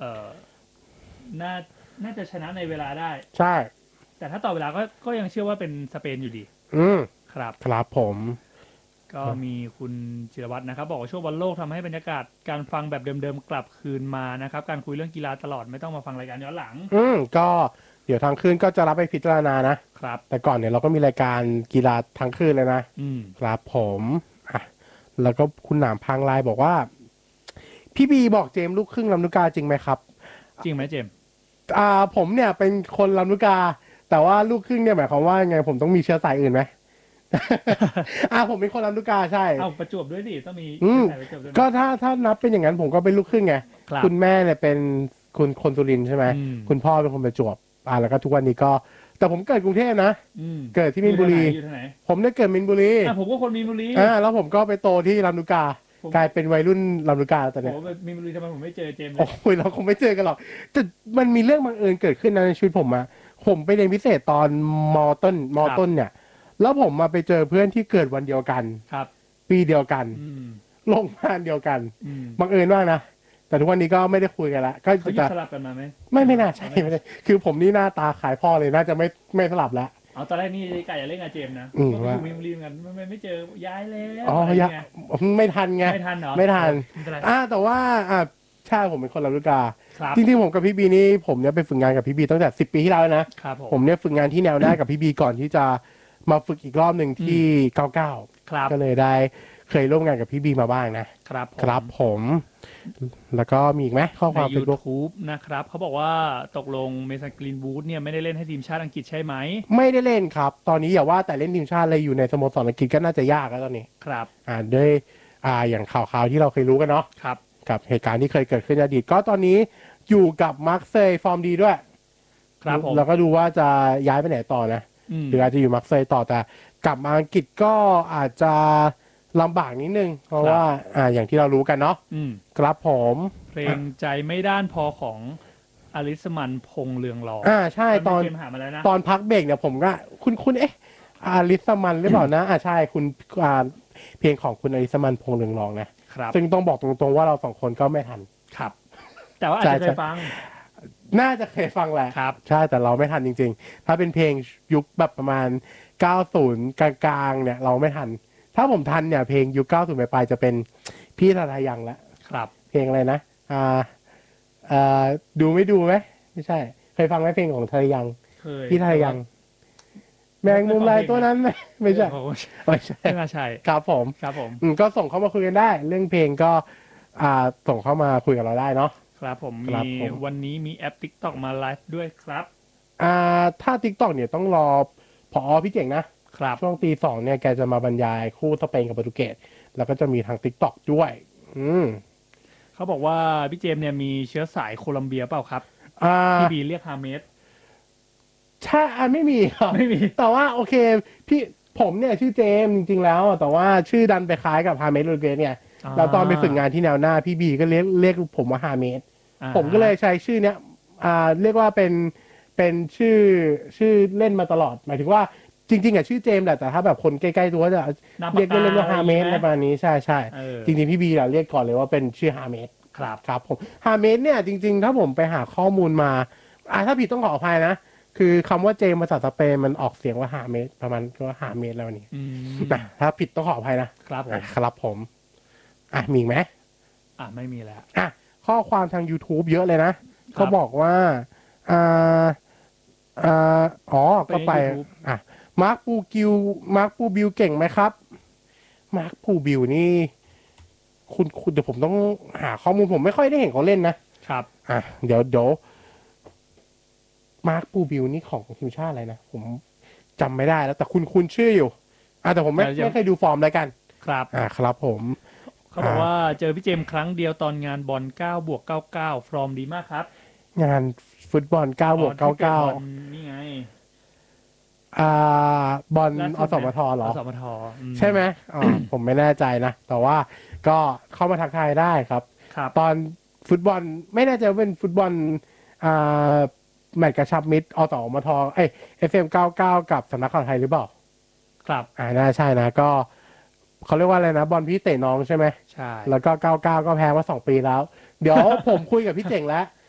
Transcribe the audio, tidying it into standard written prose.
เอ่อน่าน่าจะชนะในเวลาได้ใช่แต่ถ้าต่อเวลาก็ยังเชื่อว่าเป็นสเปนอยู่ดีอืมครับครับผมก็มีคุณจิรวัตรนะครับบอกว่าช่วงบอลโลกทำให้บรรยากาศการฟังแบบเดิมๆกลับคืนมานะครับการคุยเรื่องกีฬาตลอดไม่ต้องมาฟังรายการย้อนหลังก็เดี๋ยวทางคืนก็จะรับไปพิจารณานะครับแต่ก่อนเนี่ยเราก็มีรายการกีฬาทั้งคืนเลยนะอืมครับผมอ่ะแล้วก็คุณหนามพังไลน์บอกว่าพี่บีบอกเจมส์ลูกครึ่งลำลูกกาจริงไหมครับจริงไหมเจมส์ผมเนี่ยเป็นคนลำลูกกาแต่ว่าลูกครึ่งเนี่ยหมายความว่าไงผมต้องมีเชื้อสายอื่นไหม ผมเป็นคนลำลูกกาใช่เอาประจวบด้วยสิต้องมีอืมใส่ประจวบด้วยไหมก็ถ้านับเป็นอย่างนั้นผมก็เป็นลูกครึ่งไงครับคุณแม่เนี่ยเป็นคุณคนสุรินทร์ใช่ไหมอืมคุณพ่อเป็นคนประจวบแล้วก็ทุกวันนี้ก็แต่ผมเกิดกรุงเทพนะอืมเกิดที่มินบุรีอยู่ที่ไหนผมได้เกิดมินบุรีผมก็คนมีนบุรีแล้วผมก็ไปโตที่ลำลูกกาผมกลายเป็นวัยรุ่นลำลูกกาตอนโหเนี้ยมีนบุรีทำไมผมไม่เจอเจมส์เลโอ้ยยเราคงไม่เจอกันหรอกแต่มันมีเรื่องบังเอิญเกิดขึ้นในชีวิตผมอะผมไปเรียนพิเศษตอนมต้นเนี่ยแล้วผมมาไปเจอเพื่อนที่เกิดวันเดียวกันครับปีเดียวกันอืมโรงงานเดียวกันอืมบังเอิญมากนะแต่ทุกวันนี้ก็ไม่ได้คุยกันละก็เขาหยิจะบสลับกันมาไหมไม่น่าใช่ไม่ได้คือผมนี่หน้าตาขายพ่อเลยน่าจะไม่สลับแล้วเอาตอนแรกนี่กะจะเล่นกับเจมส์นะก็ไปว่าอยู่มีนบุรีเหมือนกันไม่เจอย้ายแล้วอ๋ออะไรยัเงี้ยไม่ทันไงไม่ทันเหรอไม่ทันไม่เป็นไรแต่ว่าใช่ผมเป็นคนลำลูกกาครับจริงๆผมกับพี่บีนี่ผมเนี่ยไปฝึกงานกับพี่บีตั้งแต่10 ปีที่แล้วนะครับผผมเนี่ยฝึกงานที่แนวหน้ากับพี่บีก่อนที่จะมาฝึกอีกรอบหนึ่งที่99 ครับก็เลยได้เคยร่วมงานกับพี่บีมาบ้างนะครับครับผมแล้วก็มีอีกไหมข้อคในวามเฟซบุ๊ก YouTube นะครับเขาบอกว่าตกลงเมสันกรีนวูดเนี่ยไม่ได้เล่นให้ทีมชาติอังกฤษใช่ไหมไม่ได้เล่นครับ ตอนนี้อย่าว่าแต่เล่นทีมชาติเลยอยู่ในสโมสรอังกฤษก็น่าจะยากแล้วตอนนี้ครับด้วยอย่างข่าวที่เราเคยรู้กันเนาะครับกับเหตุการณ์ที่เคยเกิดขึ้นในอดีตก็ตอนนี้อยู่กับมาร์กเซย์ฟอร์มดีด้วยครับผมแล้วก็ดูว่าจะย้ายไปไหนต่อนะหรืออาจจะอยู่มาร์กเซย์ต่อแต่กลับมาอังกฤษก็อาจจะลำบากนิดนึงเพราะว่าอย่างที่เรารู้กันเนาะครับผมเพลงใจไม่ด้านพอของอลิสมันพงษ์เรืองรองใช่ตอนเกมหามาแล้วนะตอนพักเบรกเนี่ยผมก็คุณลิสมันหรือเปล่านะใช่คุณเพลงของคุณอลิสมันพงษ์เรืองรองนะครับซึ่งต้องบอกตรงๆว่าเราสองคนก็ไม่ทันครับ แต่ว่าอาจจะเคยฟังน่าจะเคยฟังแหละครับใช่แต่เราไม่ทันจริงๆถ้าเป็นเพลงยุคแบบประมาณ90กลางๆเนี่ยเราไม่ทันถ้าผมทันเนี่ยเพลงยุค90ปลายๆจะเป็นพี่ทาทายังละครับเพลงอะไรนะดูไม่ดูไหมไม่ใช่เคยฟังไหมเพลงของทาทายังเคยพี่ทาทายังแมงมุมลายตัวนั้นไหมไม่ใช่ไม่ใช่ไม่น่าใช่ครับผมก็ส่งเข้ามาคุยกันได้ เรื่องเพลงก็ส่งเข้ามาคุยกับเราได้เนาะครับผมมีวันนี้มีแอป TikTok มาไลฟ์ด้วยครับถ้า TikTok เนี่ยต้องรอผอพี่เก่งนะครับช่วงตี 2เนี่ยแกจะมาบรรยายคู่สเปนกับโปรตุเกสแล้วก็จะมีทาง TikTok ด้วยเขาบอกว่าพี่เจมเนี่ยมีเชื้อสายโคลัมเบียเปล่าครับพี่บีเรียกฮาเมสใช่ไม่มีครับไม่มีแต่ว่าโอเคพี่ผมเนี่ยชื่อเจมจริงๆแล้วแต่ว่าชื่อดันไปคล้ายกับฮาเมสโรเกสเนี่ยแล้วตอนไปฝึกงานที่แนวหน้าพี่บีก็เรียกผมว่าฮาเมสผมก็เลยใช้ชื่อเนี้ยเรียกว่าเป็นชื่อเล่นมาตลอดหมายถึงว่าจริงๆชื่อเจมแหละแต่ถ้าแบบคนใกล้ๆตัวจะเรียกเล่นว่าฮาเมสประมาณนี้ใช่จริงๆพี่บีเรียกก่อนเลยว่าเป็นชื่อฮาเมสครับผมฮาเมสเนี่ยจริงๆถ้าผมไปหาข้อมูลมาถ้าผิดต้องขออภัยนะคือคำว่าเจมภาษาสเปนมันออกเสียงว่าหาเมตรประมาณว่าหาเมตรแล้วนี่ถ้าผิดต้องขออภัยนะครับผมมีไหมไม่มีแล้วข้อความทาง YouTube เยอะเลยนะเขาบอกว่าก็ไปมาร์คปูบิวเก่งไหมครับมาร์คปูบิวนี่คุณเดี๋ยวผมต้องหาข้อมูลผมไม่ค่อยได้เห็นเขาเล่นนะครับเดี๋ยวมาร์คปูบิวนี่ของทีมชาติอะไรนะผมจำไม่ได้แล้วแต่คุณชื่ออยู่แต่ผมไม่เคยดูฟอร์มแล้วกันครับครับผมเขาบอกว่าเจอพี่เจมครั้งเดียวตอนงานบอล9+99ฟอร์มดีมากครับงานฟุตบอล9+99 นี่ไงบอลอสมทเหรออสมทใช่ไหมผมไม่แน่ใจนะแต่ว่าก็เข้ามาทักทายได้ครับตอนฟุตบอลไม่แน่ใจว่าเป็นฟุตบอลแมตช์กระชับมิตรอสมทFM99กับสำนักข่าวไทยหรือเปล่าครับน่าใช่นะก็เขาเรียกว่าอะไรนะบอลพี่เตะน้องใช่ไหมใช่แล้วก็99ก็แพ้มา2 ปีแล้วเดี๋ยวผมคุยกับพี่เจ๋งแล้ว